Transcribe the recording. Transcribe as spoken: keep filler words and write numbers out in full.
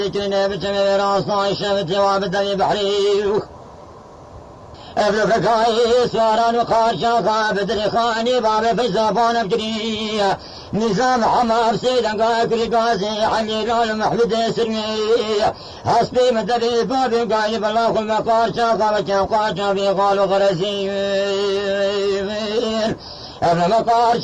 كنا بجمع راسنا شفت وابد بحريك ابن فكاي سواران وقارشا قابد رخاني باب فزابان بجري نظام حمام سيدان قاكري قاسي حليل المحمد سرمي حسبي مدري باب قايب الله كل قارشا قابد قارشا في قالوا غرزي ابن مقارشا